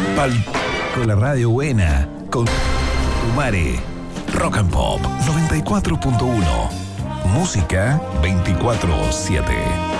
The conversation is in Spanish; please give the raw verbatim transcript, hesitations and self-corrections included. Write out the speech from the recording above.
Pal con la radio buena, con Umare. Rock and Pop noventa y cuatro punto uno. Música veinticuatro siete.